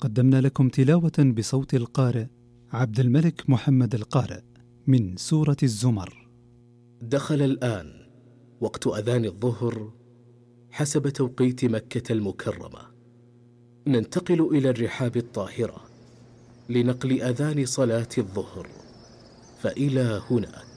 قدمنا لكم تلاوة بصوت القارئ عبد الملك محمد القارئ من سورة الزمر. دخل الآن وقت أذان الظهر حسب توقيت مكة المكرمة. ننتقل إلى الرحاب الطاهرة لنقل أذان صلاة الظهر، فإلى هناك.